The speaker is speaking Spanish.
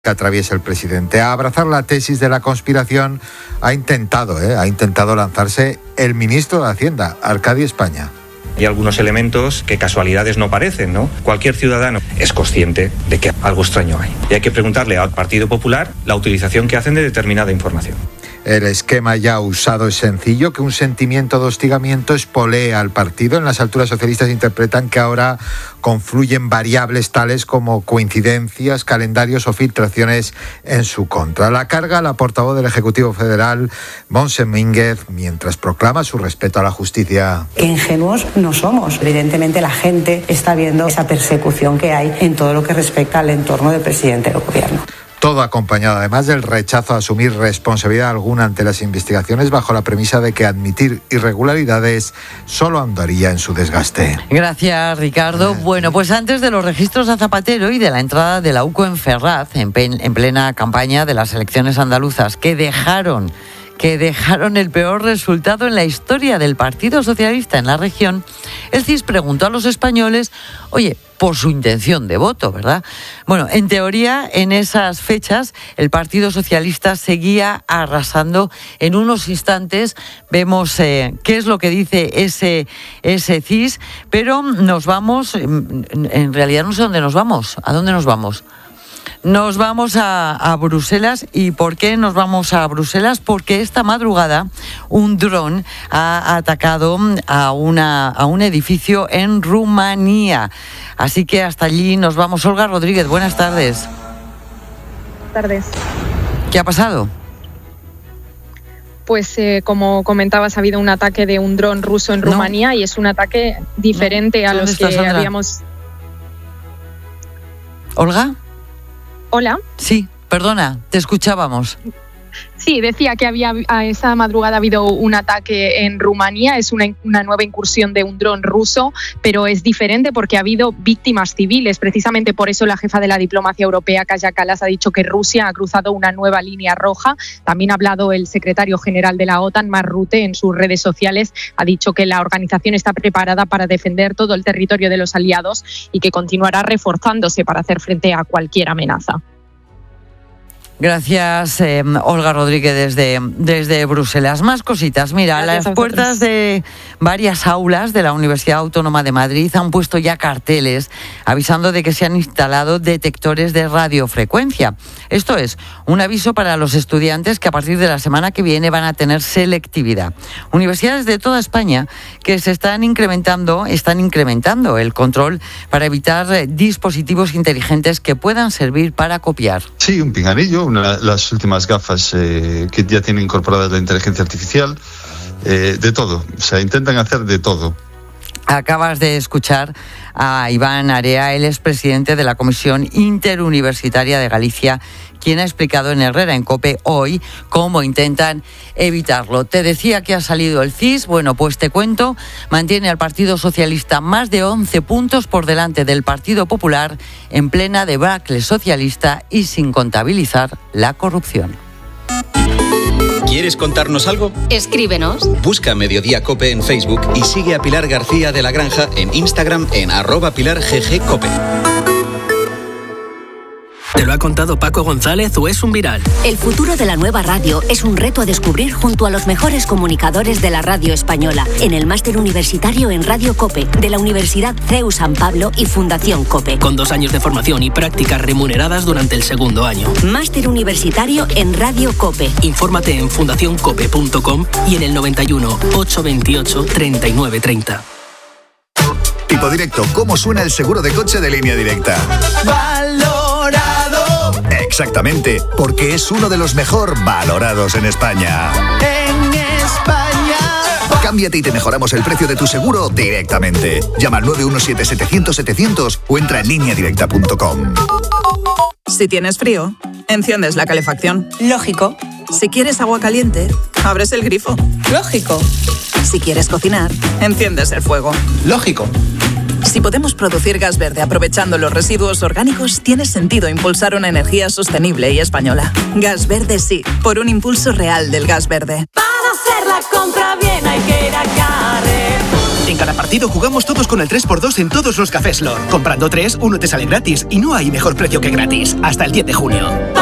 que atraviesa el presidente. A abrazar la tesis de la conspiración ha intentado lanzarse el ministro de Hacienda, Arcadi España. Hay algunos elementos que casualidades no parecen, ¿no? Cualquier ciudadano es consciente de que algo extraño hay. Y hay que preguntarle al Partido Popular la utilización que hacen de determinada información. El esquema ya usado es sencillo, que un sentimiento de hostigamiento espolea al partido. En las alturas socialistas interpretan que ahora confluyen variables tales como coincidencias, calendarios o filtraciones en su contra. La carga la portavoz del Ejecutivo Federal, Montse Mínguez, mientras proclama su respeto a la justicia. Ingenuos no somos. Evidentemente la gente está viendo esa persecución que hay en todo lo que respecta al entorno del presidente del gobierno. Todo acompañado además del rechazo a asumir responsabilidad alguna ante las investigaciones, bajo la premisa de que admitir irregularidades solo andaría en su desgaste. Gracias, Ricardo. Bueno, pues antes de los registros a Zapatero y de la entrada de la UCO en Ferraz, en plena campaña de las elecciones andaluzas, que dejaron el peor resultado en la historia del Partido Socialista en la región, el CIS preguntó a los españoles, por su intención de voto, ¿verdad? Bueno, en teoría, en esas fechas, el Partido Socialista seguía arrasando. En unos instantes vemos qué es lo que dice ese CIS, pero nos vamos, en realidad no sé dónde nos vamos. ¿A dónde nos vamos? Nos vamos a Bruselas. ¿Y por qué nos vamos a Bruselas? Porque esta madrugada un dron ha atacado a un edificio en Rumanía. Así que hasta allí nos vamos. Olga Rodríguez, buenas tardes. Buenas tardes. ¿Qué ha pasado? Pues como comentabas, ha habido un ataque de un dron ruso en Rumanía y es un ataque diferente a los que habíamos... ¿Olga? Hola. Sí, perdona, te escuchábamos. Sí, decía que esa madrugada ha habido un ataque en Rumanía, es una nueva incursión de un dron ruso, pero es diferente porque ha habido víctimas civiles. Precisamente por eso la jefa de la diplomacia europea, Kaja Kallas, ha dicho que Rusia ha cruzado una nueva línea roja. También ha hablado el secretario general de la OTAN, Mark Rutte, en sus redes sociales. Ha dicho que la organización está preparada para defender todo el territorio de los aliados y que continuará reforzándose para hacer frente a cualquier amenaza. Gracias, Olga Rodríguez, desde Bruselas. Más cositas. Mira, gracias, las puertas de varias aulas de la Universidad Autónoma de Madrid han puesto ya carteles avisando de que se han instalado detectores de radiofrecuencia. Esto es un aviso para los estudiantes que a partir de la semana que viene van a tener selectividad. Universidades de toda España que están incrementando el control para evitar dispositivos inteligentes que puedan servir para copiar. Sí, un pinganillo, las últimas gafas que ya tienen incorporadas la inteligencia artificial, de todo, o sea, intentan hacer de todo. Acabas de escuchar a Iván Area, él es presidente de la Comisión Interuniversitaria de Galicia, quien ha explicado en Herrera en COPE hoy cómo intentan evitarlo. Te decía que ha salido el CIS, bueno, pues te cuento, mantiene al Partido Socialista más de 11 puntos por delante del Partido Popular en plena debacle socialista y sin contabilizar la corrupción. ¿Quieres contarnos algo? Escríbenos. Busca Mediodía COPE en Facebook y sigue a Pilar García de la Granja en Instagram en @PilarGGCope. ¿Te lo ha contado Paco González o es un viral? El futuro de la nueva radio es un reto a descubrir junto a los mejores comunicadores de la radio española en el Máster Universitario en Radio COPE de la Universidad CEU San Pablo y Fundación COPE. Con 2 años de formación y prácticas remuneradas durante el segundo año. Máster Universitario en Radio COPE. Infórmate en fundacioncope.com y en el 91 828 3930. Tipo Directo, ¿cómo suena el seguro de coche de Línea Directa? Valorado. Exactamente, porque es uno de los mejor valorados en España. En España. Cámbiate y te mejoramos el precio de tu seguro directamente. Llama al 917-700-700 o entra en lineadirecta.com. Si tienes frío, enciendes la calefacción. Lógico. Si quieres agua caliente, abres el grifo. Lógico. Si quieres cocinar, enciendes el fuego. Lógico. Si podemos producir gas verde aprovechando los residuos orgánicos, tiene sentido impulsar una energía sostenible y española. Gas verde sí, por un impulso real del gas verde. Para hacer la compra bien hay que ir a Carrefour. En cada partido jugamos todos con el 3x2 en todos los cafés Lord. Comprando 3, uno te sale gratis y no hay mejor precio que gratis. Hasta el 10 de junio.